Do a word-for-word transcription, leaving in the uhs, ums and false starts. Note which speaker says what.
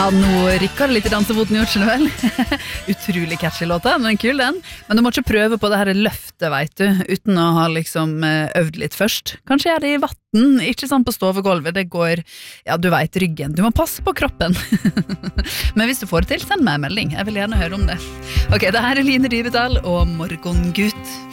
Speaker 1: Ja, nå rikker det litt i dansefoten, gjør ikke det vel? Utrolig catchy låta, men kul den. Men du må ikke prøve på det her løftet, vet du, uten å ha liksom øvd litt først. Kanskje gjør det i vatten, ikke sånn på stovegolvet, det går, ja, du vet, ryggen. Du må passe på kroppen. Men hvis du får det til, send meg en melding. Jeg vil gjerne høre om det. Ok, det her er Line Dybedal og Morgengutt.